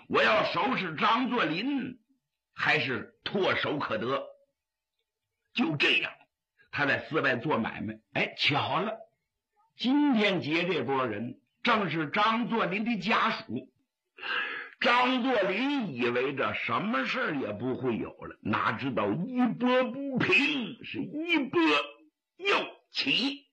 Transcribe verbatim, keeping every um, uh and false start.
我要收拾张作霖，还是唾手可得。就这样，他在寺外做买卖。哎，巧了，今天劫这波人正是张作霖的家属。张作霖以为这什么事也不会有了，哪知道一波不平，是一波又起。